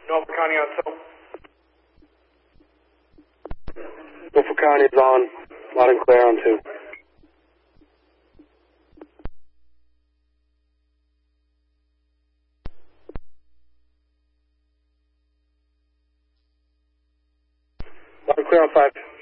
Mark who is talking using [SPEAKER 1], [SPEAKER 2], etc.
[SPEAKER 1] Norfolk County on 2.
[SPEAKER 2] Norfolk County is on. Loud and clear on 2. Loud and clear on 5.